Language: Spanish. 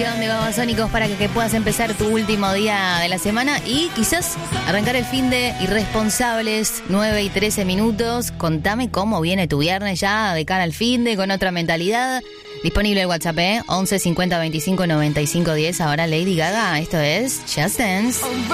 canción de Babasónicos para que puedas empezar tu último día de la semana y quizás arrancar el fin de irresponsables, 9:13. Contame cómo viene tu viernes ya de cara al fin de, con otra mentalidad. Disponible el WhatsApp, 11 50 25 95 10. Ahora Lady Gaga, esto es Just Dance.